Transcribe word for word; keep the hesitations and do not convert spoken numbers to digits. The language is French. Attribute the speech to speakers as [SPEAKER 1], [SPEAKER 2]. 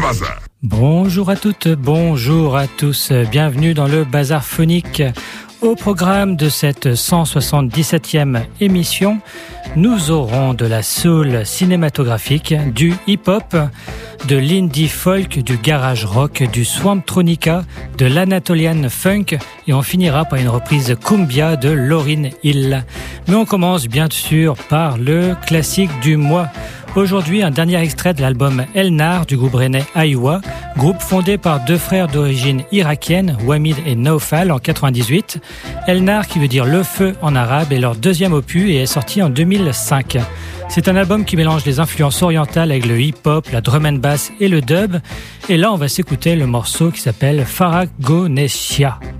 [SPEAKER 1] Bazar.
[SPEAKER 2] Bonjour à toutes, bonjour à tous, bienvenue dans le Bazar Phonique. Au programme de cette cent soixante-dix-septième émission, nous aurons de la soul cinématographique, du hip-hop, de l'indie folk, du garage rock, du swamptronica, de l'anatolian funk et on finira par une reprise cumbia de Lauryn Hill. Mais on commence bien sûr par le classique du mois. Aujourd'hui, un dernier extrait de l'album Elnar du groupe rennais Aiwa, groupe fondé par deux frères d'origine irakienne, Wamid et Naufal, en quatre-vingt-dix-huit. Elnar, qui veut dire le feu en arabe, est leur deuxième opus et est sorti en deux mille cinq. C'est un album qui mélange les influences orientales avec le hip-hop, la drum and bass et le dub. Et là, on va s'écouter le morceau qui s'appelle Faragonesia.